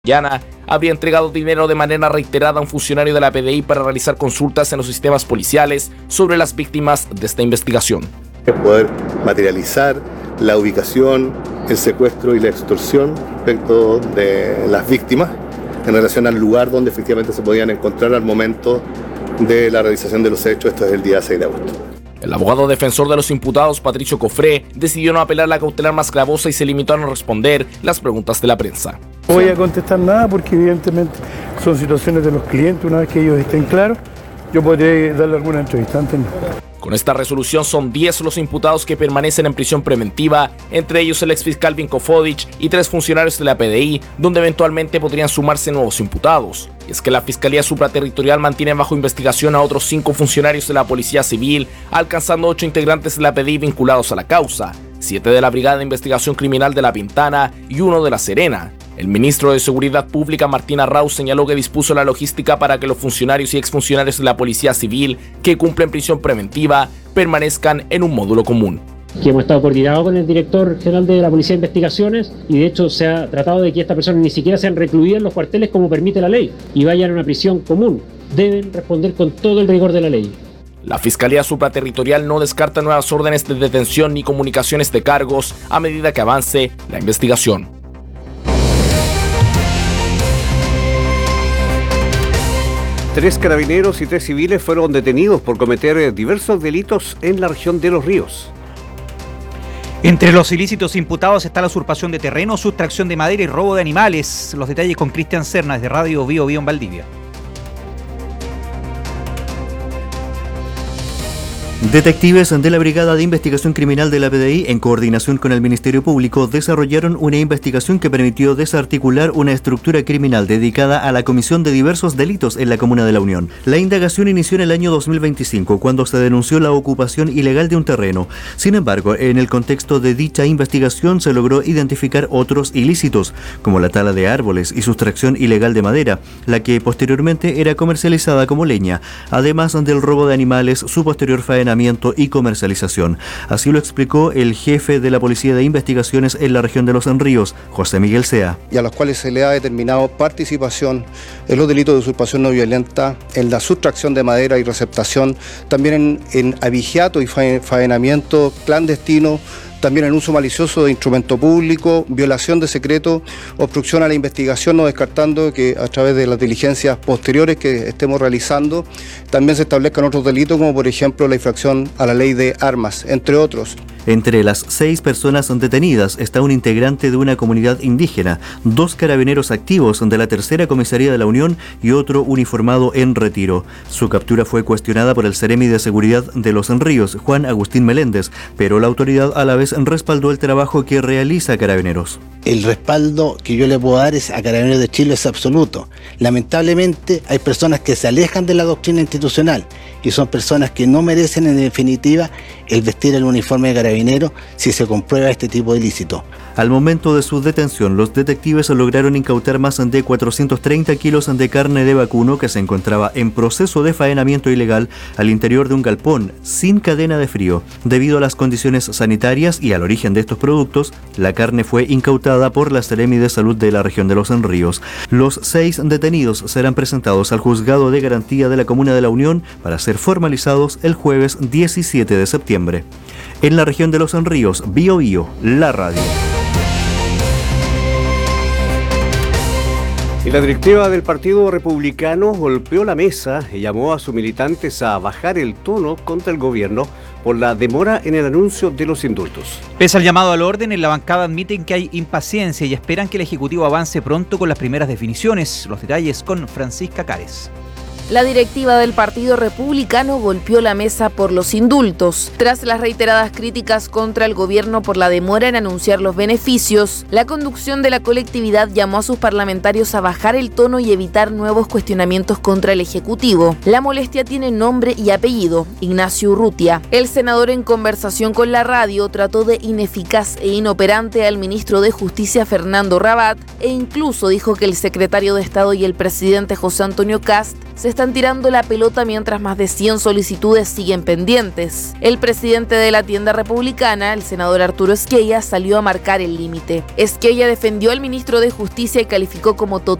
Yana habría entregado dinero de manera reiterada a un funcionario de la PDI para realizar consultas en los sistemas policiales sobre las víctimas de esta investigación. Poder materializar la ubicación, el secuestro y la extorsión respecto de las víctimas en relación al lugar donde efectivamente se podían encontrar al momento de la realización de los hechos. Esto es el día 6 de agosto. El abogado defensor de los imputados, Patricio Cofré, decidió no apelar la cautelar más gravosa y se limitó a no responder las preguntas de la prensa. No voy a contestar nada porque evidentemente son situaciones de los clientes. Una vez que ellos estén claros, yo podré darle alguna entrevista. Antes no. Con esta resolución son 10 los imputados que permanecen en prisión preventiva, entre ellos el exfiscal Vinko Fodic y 3 funcionarios de la PDI, donde eventualmente podrían sumarse nuevos imputados. Y es que la Fiscalía Supraterritorial mantiene bajo investigación a otros 5 funcionarios de la Policía Civil, alcanzando 8 integrantes de la PDI vinculados a la causa, 7 de la Brigada de Investigación Criminal de La Pintana y 1 de La Serena. El ministro de Seguridad Pública, Martín Arrauz, señaló que dispuso la logística para que los funcionarios y exfuncionarios de la Policía Civil que cumplen prisión preventiva permanezcan en un módulo común. Que hemos estado coordinados con el director general de la Policía de Investigaciones y de hecho se ha tratado de que estas personas ni siquiera sean recluidas en los cuarteles como permite la ley y vayan a una prisión común. Deben responder con todo el rigor de la ley. La Fiscalía Supraterritorial no descarta nuevas órdenes de detención ni comunicaciones de cargos a medida que avance la investigación. 3 carabineros y 3 civiles fueron detenidos por cometer diversos delitos en la región de Los Ríos. Entre los ilícitos imputados está la usurpación de terreno, sustracción de madera y robo de animales. Los detalles con Cristian Serna desde Radio Bio Bio en Valdivia. Detectives de la Brigada de Investigación Criminal de la PDI, en coordinación con el Ministerio Público, desarrollaron una investigación que permitió desarticular una estructura criminal dedicada a la comisión de diversos delitos en la Comuna de La Unión. La indagación inició en el año 2025, cuando se denunció la ocupación ilegal de un terreno. Sin embargo, en el contexto de dicha investigación se logró identificar otros ilícitos, como la tala de árboles y sustracción ilegal de madera, la que posteriormente era comercializada como leña, además del robo de animales, su posterior faena y comercialización. Así lo explicó el jefe de la Policía de Investigaciones en la región de Los Ríos, José Miguel Sea. Y a los cuales se le ha determinado participación en los delitos de usurpación no violenta, en la sustracción de madera y receptación, también en abigeato y faenamiento clandestino, también en uso malicioso de instrumento público, violación de secreto, obstrucción a la investigación, no descartando que a través de las diligencias posteriores que estemos realizando, también se establezcan otros delitos, como por ejemplo la infracción a la ley de armas, entre otros. Entre las 6 personas detenidas está un integrante de una comunidad indígena, 2 carabineros activos de la Tercera Comisaría de la Unión y otro uniformado en retiro. Su captura fue cuestionada por el Seremi de Seguridad de Los Ríos, Juan Agustín Meléndez, pero la autoridad a la vez respaldó el trabajo que realiza Carabineros. El respaldo que yo le puedo dar a Carabineros de Chile es absoluto. Lamentablemente hay personas que se alejan de la doctrina institucional y son personas que no merecen en definitiva el vestir el uniforme de Carabineros si se comprueba este tipo de ilícito. Al momento de su detención, los detectives lograron incautar más de 430 kilos de carne de vacuno que se encontraba en proceso de faenamiento ilegal al interior de un galpón sin cadena de frío. Debido a las condiciones sanitarias y al origen de estos productos, la carne fue incautada por la Seremi de Salud de la región de Los Ríos. Los 6 detenidos serán presentados al Juzgado de Garantía de la Comuna de La Unión para ser formalizados el jueves 17 de septiembre. En la región de Los Ríos, Bio Bio, la radio. Y la directiva del Partido Republicano golpeó la mesa y llamó a sus militantes a bajar el tono contra el gobierno por la demora en el anuncio de los indultos. Pese al llamado al orden, en la bancada admiten que hay impaciencia y esperan que el Ejecutivo avance pronto con las primeras definiciones. Los detalles con Francisca Cares. La directiva del Partido Republicano golpeó la mesa por los indultos. Tras las reiteradas críticas contra el gobierno por la demora en anunciar los beneficios, la conducción de la colectividad llamó a sus parlamentarios a bajar el tono y evitar nuevos cuestionamientos contra el Ejecutivo. La molestia tiene nombre y apellido: Ignacio Urrutia. El senador, en conversación con la radio, trató de ineficaz e inoperante al ministro de Justicia, Fernando Rabat, e incluso dijo que el secretario de Estado y el presidente José Antonio Kast se están están tirando la pelota mientras más de 100 solicitudes siguen pendientes. El presidente de la tienda republicana, el senador Arturo Esquella, salió a marcar el límite. Esquella defendió al ministro de Justicia y calificó como